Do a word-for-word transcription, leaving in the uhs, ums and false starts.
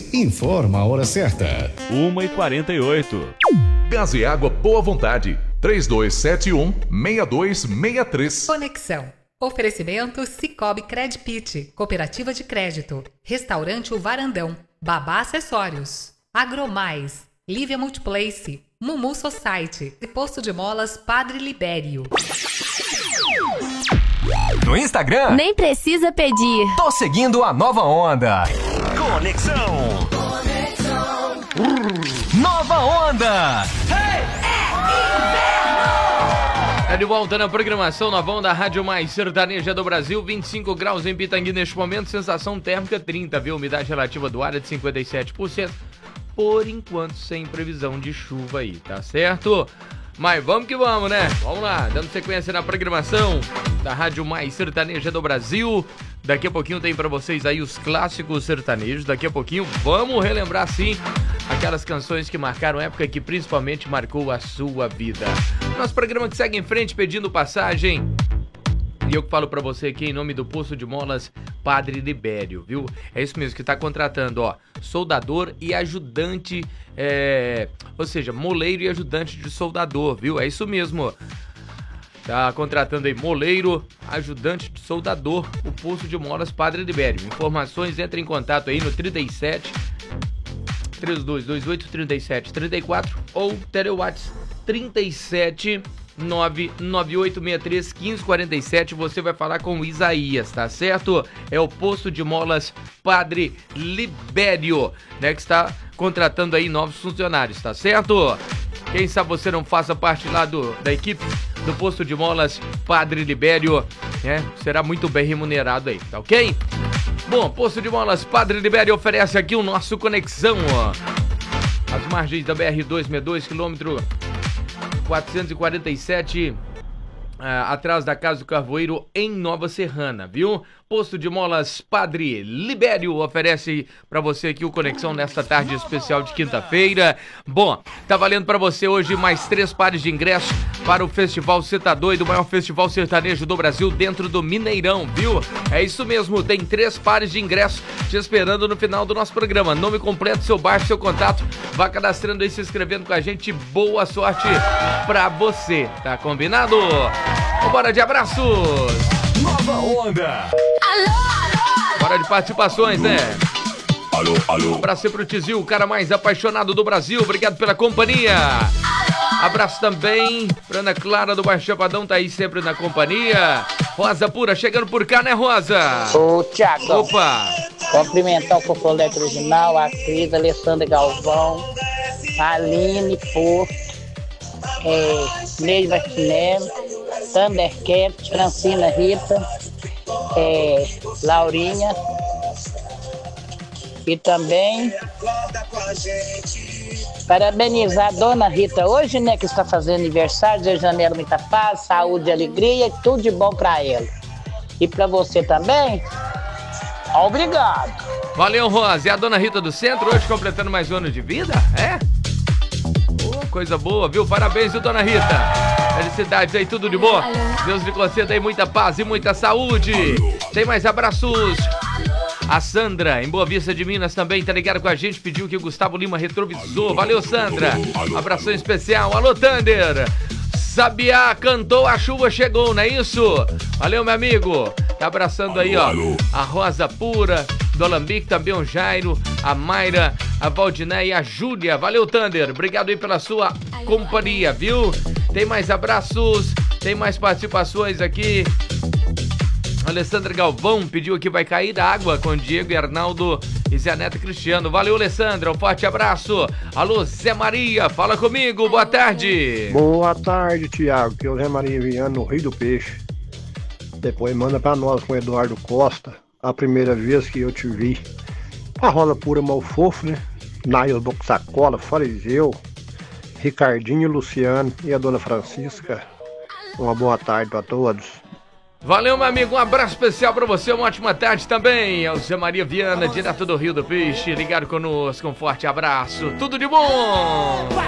informa a hora certa. uma e quarenta e oito. Gás e água Boa Vontade. três dois sete um, seis dois seis três. Conexão. Oferecimento Cicobi Credpit, Cooperativa de Crédito, Restaurante O Varandão, Babá Acessórios, Agromais, Lívia Multiplace, Mumu Society e Posto de Molas Padre Libério. No Instagram? Nem precisa pedir. Tô seguindo a nova onda. Conexão. Conexão. Nova onda. Hey! É de volta na programação Nova Onda, Rádio Mais Sertaneja do Brasil. Vinte e cinco graus em Pitangui neste momento, sensação térmica trinta, viu? Umidade relativa do ar é de cinquenta e sete por cento. Por enquanto, sem previsão de chuva aí, tá certo? Mas vamos que vamos, né? Vamos lá, dando sequência na programação da Rádio Mais Sertaneja do Brasil. Daqui a pouquinho tem pra vocês aí os clássicos sertanejos. Daqui a pouquinho vamos relembrar, sim, aquelas canções que marcaram época, que principalmente marcou a sua vida. Nosso programa que segue em frente pedindo passagem. E eu que falo pra você aqui em nome do Posto de Molas Padre Libério, viu? É isso mesmo, que tá contratando, ó, soldador e ajudante, é... ou seja, moleiro e ajudante de soldador, viu? É isso mesmo. Tá contratando aí moleiro, ajudante de soldador, o Posto de Molas Padre Libério. Informações, entre em contato aí no trinta e sete, três dois dois oito, trinta e sete, trinta e quatro ou telewatts trinta e sete, nove nove oito seis três, um cinco quatro sete. Você vai falar com o Isaías, tá certo? É o Posto de Molas Padre Libério, né, que está contratando aí novos funcionários, tá certo? Quem sabe você não faça parte lá do, da equipe do Posto de Molas Padre Libério, né? Será muito bem remunerado aí, tá ok? Bom, Posto de Molas Padre Libério oferece aqui o nosso Conexão, ó. As margens da B R duzentos e sessenta e dois, quilômetro quatrocentos e quarenta e sete, ah, atrás da Casa do Carvoeiro, em Nova Serrana, viu? Posto de Molas Padre Libério oferece pra você aqui o Conexão nesta tarde especial de quinta-feira. Bom, tá valendo pra você hoje mais três pares de ingressos para o Festival Cê Tá Doido, o maior festival sertanejo do Brasil, dentro do Mineirão, viu? É isso mesmo, tem três pares de ingressos te esperando no final do nosso programa. Nome completo, seu bairro, seu contato, vá cadastrando aí, se inscrevendo com a gente. Boa sorte pra você, tá combinado? Vambora de abraços! Nova onda! Bora de participações, né? Alô, alô. Abraço aí pro Tizil, o cara mais apaixonado do Brasil. Obrigado pela companhia. Abraço também pra Ana Clara do Baixo Chapadão, tá aí sempre na companhia. Rosa Pura chegando por cá, né, Rosa? Ô, Thiago. Opa! Cumprimentar o Cocolete Original, a Cris, a Alessandra Galvão, a Aline Posto, é, Neide Martinelli, Thundercat, Francina Rita, é, Laurinha e também parabenizar a Dona Rita hoje, né, que está fazendo aniversário, desejando ela muita paz, saúde, alegria e tudo de bom para ela. E para você também, obrigado. Valeu, Rosa. E a Dona Rita do Centro hoje completando mais um ano de vida? É? Oh, coisa boa, viu? Parabéns, viu, Dona Rita? Felicidades aí, tudo de bom. Deus lhe conceda aí muita paz e muita saúde. Tem mais abraços. A Sandra, em Boa Vista de Minas, também tá ligado com a gente, pediu que o Gustavo Lima retrovisor. Valeu, Sandra. Abração especial. Alô, Thunder. Sabiá cantou, a chuva chegou, não é isso? Valeu, meu amigo. Tá abraçando aí, ó, a Rosa Pura, do Alambique, também o Jairo, a Mayra, a Valdiné e a Júlia. Valeu, Thunder. Obrigado aí pela sua companhia, viu? Tem mais abraços, tem mais participações aqui. Alessandra Galvão pediu que vai cair água com Diego e Arnaldo e Zé Neto Cristiano. Valeu, Alessandra, um forte abraço. Alô, Zé Maria, fala comigo, boa tarde. Boa tarde, Thiago, que é o Zé Maria Viana, no Rio do Peixe. Depois manda pra nós com o Eduardo Costa, a primeira vez que eu te vi. A Rola Pura Mal Fofo, né? Nail Boxacola, Fariseu, Ricardinho, Luciano e a Dona Francisca. Uma boa tarde pra todos. Valeu, meu amigo, um abraço especial pra você, uma ótima tarde também. É o Zé Maria Viana, direto do Rio do Peixe, ligado conosco, um forte abraço, tudo de bom!